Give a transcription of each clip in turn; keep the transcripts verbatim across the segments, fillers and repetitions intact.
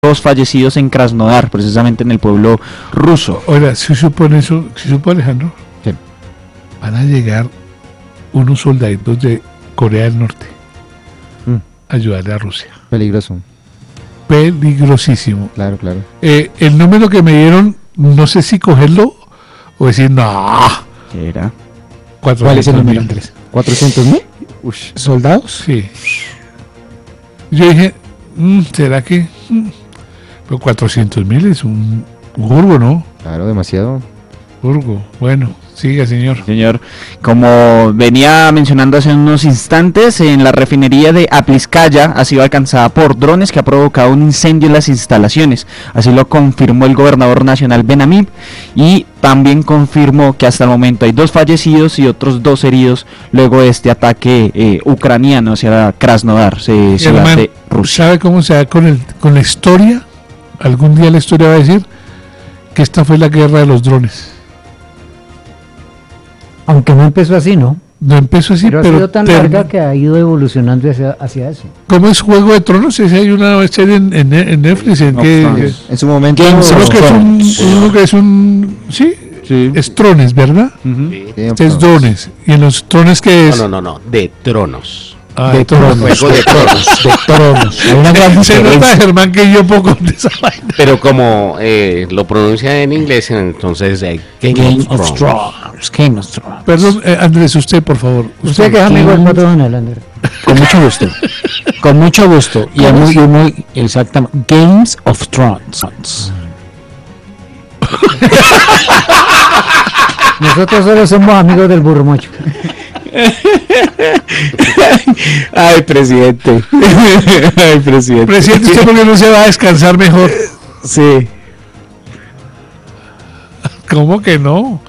dos fallecidos en Krasnodar, precisamente en el pueblo ruso. Oiga, si supone eso, si supone Alejandro, ¿Qué? Van a llegar unos soldaditos de Corea del Norte Mm. a ayudarle a Rusia. Peligroso. Peligrosísimo. Claro, claro. Eh, el número que me dieron, no sé si cogerlo o decir, no. ¿Qué era? ¿Cuál es el número, mil. Andrés? ¿cuatrocientos mil? ¿Soldados? Sí. Yo dije, mm, ¿será que...? Mm, pero cuatrocientos mil es un burgo, ¿no? Claro, demasiado. Burgo. Bueno, siga, señor. Señor, como venía mencionando hace unos instantes, en la refinería de Apliskaya ha sido alcanzada por drones que ha provocado un incendio en las instalaciones. Así lo confirmó el gobernador nacional Ben Amib y también confirmó que hasta el momento hay dos fallecidos y otros dos heridos luego de este ataque eh, ucraniano hacia Krasnodar, eh, ciudad Hermano, de Rusia. ¿sabe cómo se da con, el, con la historia? Algún día la historia va a decir que esta fue la guerra de los drones. Aunque no empezó así, ¿no? No empezó así, pero, pero, ha sido tan term- larga que ha ido evolucionando hacia, hacia eso. ¿Cómo es Juego de Tronos? Ese hay una serie en, en, en Netflix en que... Thrones. En su momento. Creo Games of que es un, Thrones. uno que es un... Sí, Sí. es Trones, ¿verdad? Ujú. Este es Drones. Y en los Trones que es... No, no, no, no, de tronos. Ah, de Tronos. tronos. Juego de tronos. De tronos. Hay una gran Se nota, diferencia. Germán, que yo poco de esa vaina. Pero como eh, lo pronuncia en inglés, entonces eh, Game, Game of of Thrones. Thrones. Game of Thrones. Perdón, eh, Andrés, usted, por favor. Usted que es amigo del patrón, Andrés. Con mucho gusto. Con mucho gusto. Y es muy, y muy exactamente. Games of Thrones. Nosotros solo somos amigos del burro mocho. Ay, presidente. Ay, presidente. Presidente, ¿usted por qué no se va a descansar mejor? Sí. ¿Cómo que no?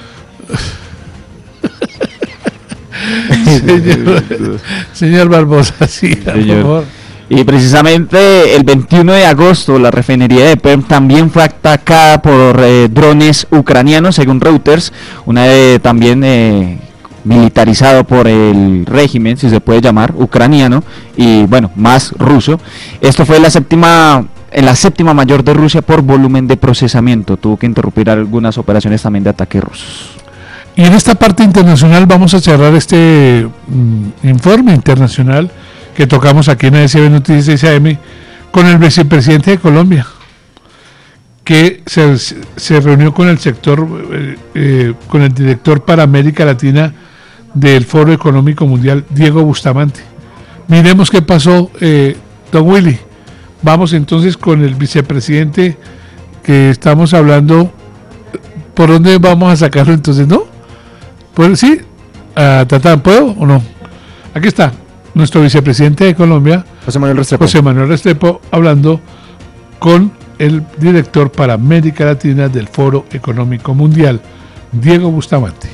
señor, señor Barbosa, sí, por Señor. favor. Y precisamente el veintiuno de agosto la refinería de Perm también fue atacada por eh, drones ucranianos, según Reuters, una de también eh, militarizado por el régimen, si se puede llamar, ucraniano, y bueno, más ruso. Esto fue la séptima, en la séptima mayor de Rusia por volumen de procesamiento. Tuvo que interrumpir algunas operaciones también de ataque rusos. Y en esta parte internacional vamos a cerrar este mm, informe internacional que tocamos aquí en A S B Noticias seis A M con el vicepresidente de Colombia, que se, se reunió con el sector, eh, eh, con el director para América Latina del Foro Económico Mundial, Diego Bustamante. Miremos qué pasó, eh, don Willy. Vamos entonces con el vicepresidente que estamos hablando. ¿Por dónde vamos a sacarlo entonces, no? Pues sí, uh, Tatán, ¿puedo o no? Aquí está, nuestro vicepresidente de Colombia, José Manuel Restrepo. José Manuel Restrepo, hablando con el director para América Latina del Foro Económico Mundial, Diego Bustamante.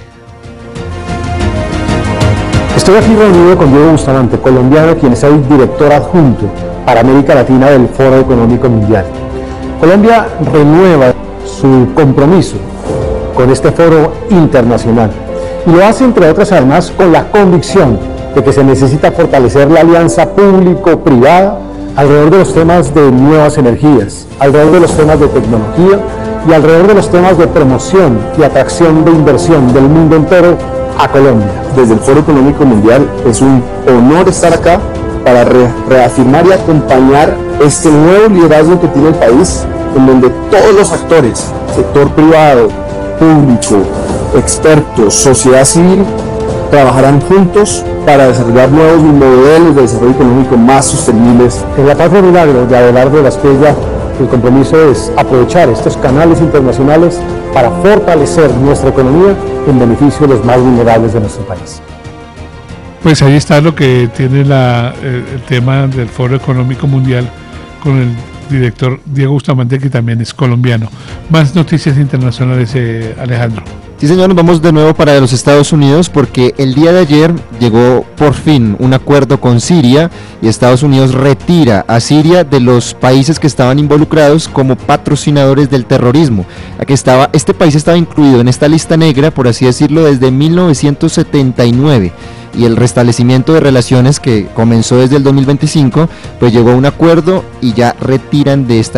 Estoy aquí reunido con Diego Bustamante, colombiano, quien es el director adjunto para América Latina del Foro Económico Mundial. Colombia renueva su compromiso con este foro internacional y lo hace, entre otras, además, con la convicción de que se necesita fortalecer la alianza público-privada alrededor de los temas de nuevas energías, alrededor de los temas de tecnología y alrededor de los temas de promoción y atracción de inversión del mundo entero a Colombia. Desde el Foro Económico Mundial es un honor estar acá para re- reafirmar y acompañar este nuevo liderazgo que tiene el país, en donde todos los actores, sector privado, público, expertos, sociedad civil, trabajarán juntos para desarrollar nuevos modelos de desarrollo económico más sostenibles. En la Paz de Milagro de Abelardo Gasquella, el compromiso es aprovechar estos canales internacionales para fortalecer nuestra economía en beneficio de los más vulnerables de nuestro país. Pues ahí está lo que tiene la, eh, el tema del Foro Económico Mundial con el director Diego Bustamante, que también es colombiano. Más noticias internacionales, eh, Alejandro. Sí, señor, nos vamos de nuevo para los Estados Unidos porque el día de ayer llegó por fin un acuerdo con Siria y Estados Unidos retira a Siria de los países que estaban involucrados como patrocinadores del terrorismo. Aquí estaba, este país estaba incluido en esta lista negra, por así decirlo, desde mil novecientos setenta y nueve. y el restablecimiento de relaciones que comenzó desde el dos mil veinticinco, pues llegó a un acuerdo y ya retiran de esta